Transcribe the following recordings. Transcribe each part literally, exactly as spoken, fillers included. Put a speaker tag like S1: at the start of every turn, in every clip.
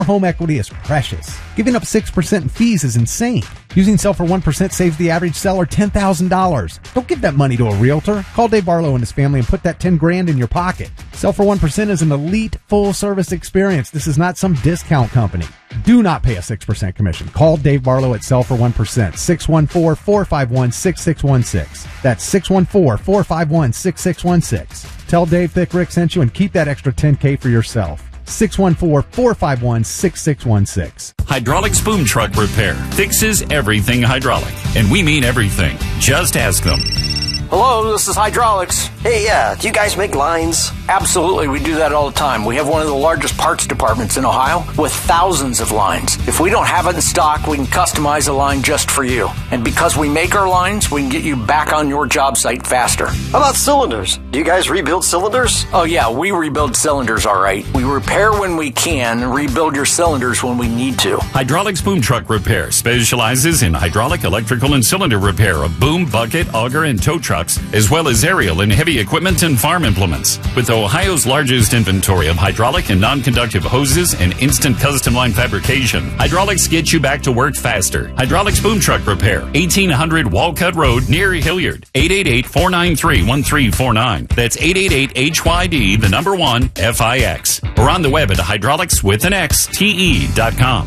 S1: home equity is precious. Giving up six percent in fees is insane. Using Sell for one percent saves the average seller ten thousand dollars. Don't give that money to a realtor. Call Dave Barlow and his family and put that ten grand in your pocket. Sell for one percent is an elite full-service experience. This is not some discount company. Do not pay a six percent commission. Call Dave Barlow at Sell for one percent. six one four, four five one, six six one six. That's six one four, four five one, six six one six. Tell Dave Thick Rick sent you and keep that extra ten K for yourself. six one four, four five one, six six one six.
S2: Hydraulics Boom Truck Repair fixes everything hydraulic. And we mean everything. Just ask them.
S3: Hello, this is Hydraulics.
S4: Hey, yeah, do you guys make lines?
S3: Absolutely, we do that all the time. We have one of the largest parts departments in Ohio with thousands of lines. If we don't have it in stock, we can customize a line just for you. And because we make our lines, we can get you back on your job site faster.
S4: How about cylinders? Do you guys rebuild cylinders?
S3: Oh yeah, we rebuild cylinders all right. We repair when we can and rebuild your cylinders when we need to.
S2: Hydraulics Boom Truck Repair specializes in hydraulic, electrical, and cylinder repair of boom, bucket, auger, and tow trucks, as well as aerial and heavy equipment and farm implements. With Ohio's largest inventory of hydraulic and non-conductive hoses and instant custom line fabrication, Hydraulics gets you back to work faster. Hydraulics Boom Truck Repair, eighteen hundred Walcott Road near Hilliard. eight eight eight, four nine three, one three four nine. That's eight eight eight H Y D, the number one, F I X. Or on the web at hydraulics with an X, T E dot com.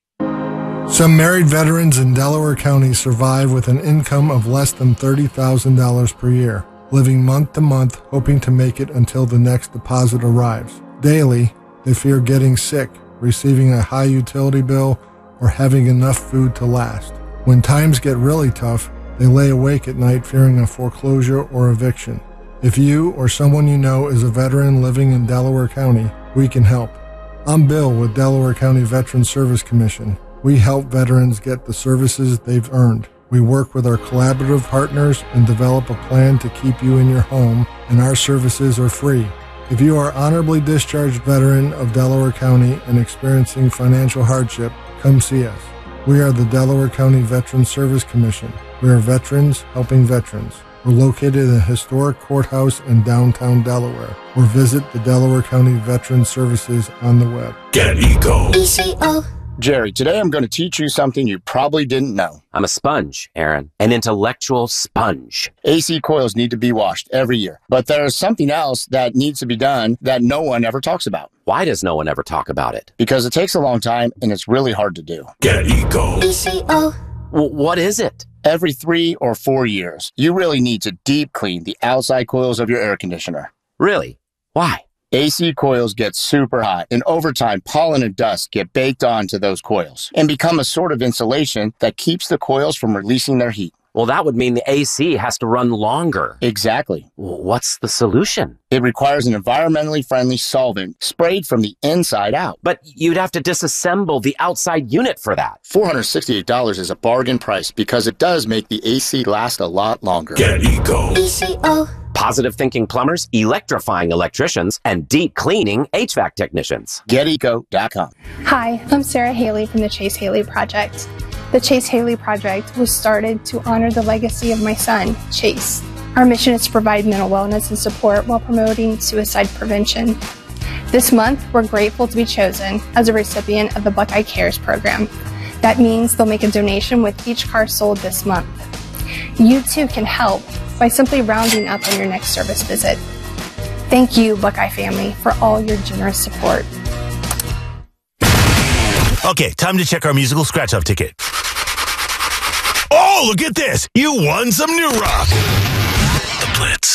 S5: Some married veterans in Delaware County survive with an income of less than thirty thousand dollars per year, living month to month, hoping to make it until the next deposit arrives. Daily, they fear getting sick, receiving a high utility bill, or having enough food to last. When times get really tough, they lay awake at night fearing a foreclosure or eviction. If you or someone you know is a veteran living in Delaware County, we can help. I'm Bill with Delaware County Veterans Service Commission. We help veterans get the services they've earned. We work with our collaborative partners and develop a plan to keep you in your home, and our services are free. If you are honorably discharged veteran of Delaware County and experiencing financial hardship, come see us. We are the Delaware County Veterans Service Commission. We are veterans helping veterans. We're located in a historic courthouse in downtown Delaware. Or visit the Delaware County Veterans Services on the web.
S2: Get Eco.
S6: E C O.
S7: Jerry, today I'm going to teach you something you probably didn't know.
S8: I'm a sponge, Aaron. An intellectual sponge.
S7: A C coils need to be washed every year. But there's something else that needs to be done that no one ever talks about.
S8: Why does no one ever talk about it?
S7: Because it takes a long time and it's really hard to do.
S2: Get Eco.
S6: E C O.
S8: W- what is it?
S7: Every three or four years, you really need to deep clean the outside coils of your air conditioner.
S8: Really? Why?
S7: A C coils get super hot, and over time, pollen and dust get baked onto those coils and become a sort of insulation that keeps the coils from releasing their heat.
S8: Well, that would mean the A C has to run longer.
S7: Exactly.
S8: Well, what's the solution?
S7: It requires an environmentally friendly solvent sprayed from the inside out.
S8: But you'd have to disassemble the outside unit for that.
S7: four hundred sixty-eight dollars is a bargain price because it does make the A C last a lot longer.
S2: Get Eco.
S6: E C O.
S8: Positive thinking plumbers, electrifying electricians, and deep cleaning H V A C technicians.
S7: Get eco dot com.
S9: Hi, I'm Sarah Haley from the Chase Haley Project. The Chase Haley Project was started to honor the legacy of my son, Chase. Our mission is to provide mental wellness and support while promoting suicide prevention. This month, we're grateful to be chosen as a recipient of the Buckeye Cares program. That means they'll make a donation with each car sold this month. You too can help by simply rounding up on your next service visit. Thank you, Buckeye family, for all your generous support.
S10: Okay, time to check our musical scratch-off ticket. Oh, look at this! You won some new rock! The Blitz.